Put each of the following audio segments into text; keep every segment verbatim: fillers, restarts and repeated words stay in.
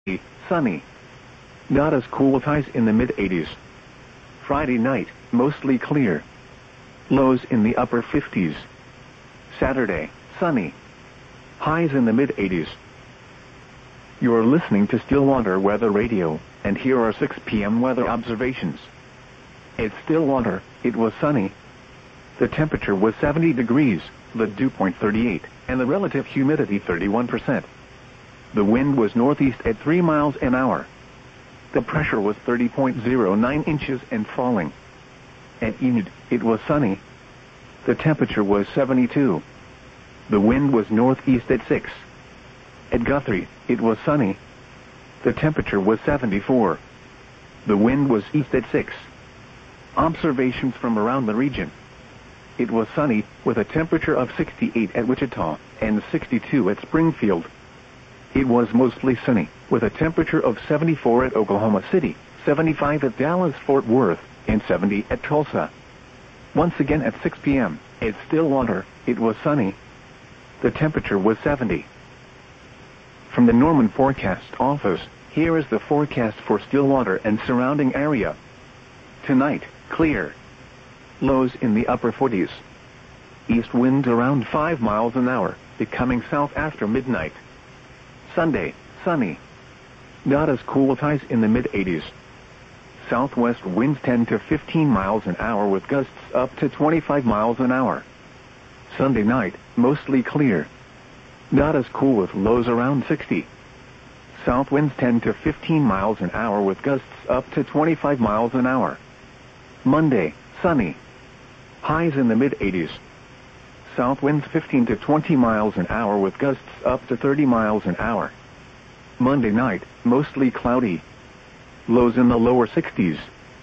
Sunny. Not as cool with highs in the mid eighties. Friday night, mostly clear. Lows in the upper fifties. Saturday, sunny. Highs in the mid eighties. You're listening to Stillwater Weather Radio, and here are six p m weather observations. At Stillwater, it was sunny. The temperature was seventy degrees, the dew point thirty-eight, and the relative humidity thirty-one percent. The wind was northeast at three miles an hour. The pressure was thirty point zero nine inches and falling. At Enid, it was sunny. The temperature was seventy-two. The wind was northeast at six. At Guthrie, it was sunny. The temperature was seventy-four. The wind was east at six. Observations from around the region. It was sunny, with a temperature of sixty-eight at Wichita, and sixty-two at Springfield. It was mostly sunny, with a temperature of seventy-four at Oklahoma City, seventy-five at Dallas-Fort Worth, and seventy at Tulsa. Once again at six p m, at Stillwater, it was sunny. The temperature was seventy. From the Norman Forecast Office, here is the forecast for Stillwater and surrounding area. Tonight, clear. Lows in the upper forties. East wind around five miles an hour, becoming south after midnight. Sunday, sunny. Not as cool with highs in the mid eighties. Southwest winds ten to fifteen miles an hour with gusts up to twenty-five miles an hour. Sunday night, mostly clear. Not as cool with lows around sixty. South winds ten to fifteen miles an hour with gusts up to twenty-five miles an hour. Monday, sunny. Highs in the mid eighties. South winds fifteen to twenty miles an hour with gusts up to thirty miles an hour. Monday night, mostly cloudy. Lows in the lower sixties.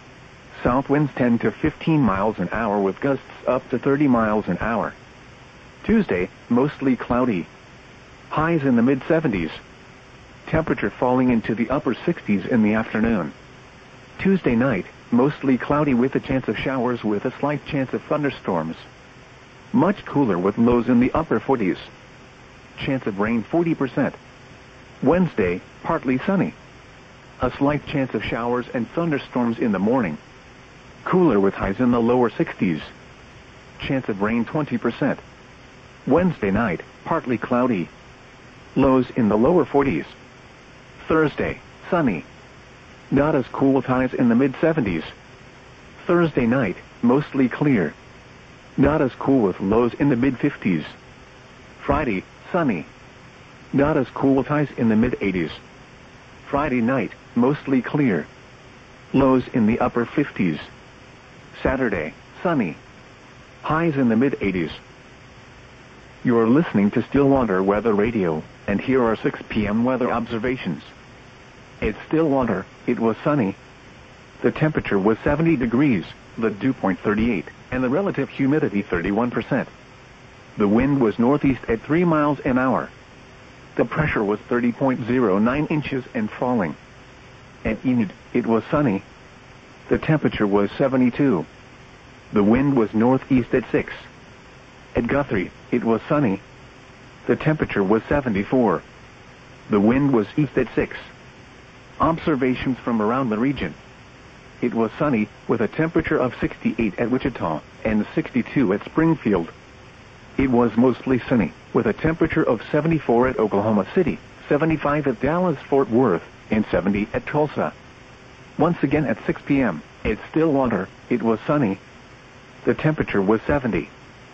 South winds ten to fifteen miles an hour with gusts up to thirty miles an hour. Tuesday, mostly cloudy. Highs in the mid seventies. Temperature falling into the upper sixties in the afternoon. Tuesday night, mostly cloudy with a chance of showers with a slight chance of thunderstorms. Much cooler with lows in the upper forties. Chance of rain forty percent. Wednesday, partly sunny. A slight chance of showers and thunderstorms in the morning. Cooler with highs in the lower sixties. Chance of rain twenty percent. Wednesday night, partly cloudy. Lows in the lower forties. Thursday, sunny. Not as cool with highs in the mid seventies. Thursday night, mostly clear. Not as cool with lows in the mid fifties. Friday, sunny. Not as cool with highs in the mid eighties. Friday night, mostly clear. Lows in the upper fifties. Saturday, sunny. Highs in the mid eighties. You're listening to Stillwater Weather Radio, and here are six p m weather observations. At Stillwater, it was sunny. The temperature was seventy degrees, the dew point thirty-eight, and the relative humidity thirty-one percent. The wind was northeast at three miles an hour. The pressure was thirty point zero nine inches and falling. At Enid, it was sunny. The temperature was seventy-two. The wind was northeast at six. At Guthrie, it was sunny. The temperature was seventy-four. The wind was east at six. Observations from around the region. It was sunny, with a temperature of sixty-eight at Wichita, and sixty-two at Springfield. It was mostly sunny, with a temperature of seventy-four at Oklahoma City, seventy-five at Dallas-Fort Worth, and seventy at Tulsa. Once again at six p m, at Stillwater, it was sunny. The temperature was seventy.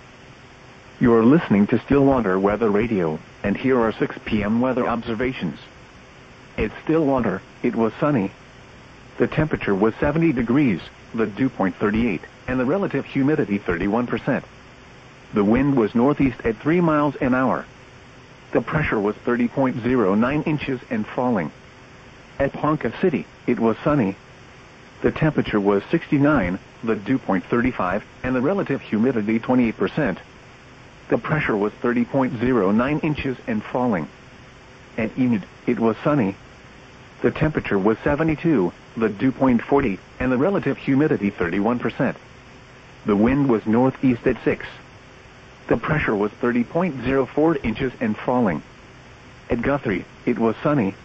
You're listening to Stillwater Weather Radio, and here are six p m weather observations. At Stillwater, it was sunny. The temperature was seventy degrees, the dew point thirty-eight, and the relative humidity thirty-one percent. The wind was northeast at three miles an hour. The pressure was thirty point zero nine inches and falling. At Ponca City, it was sunny. The temperature was sixty-nine, the dew point thirty-five, and the relative humidity twenty-eight percent. The pressure was thirty point zero nine inches and falling. At Enid, it was sunny. The temperature was seventy-two, the dew point forty, and the relative humidity thirty-one percent. The wind was northeast at six. The pressure was thirty point zero four inches and falling. At Guthrie, it was sunny.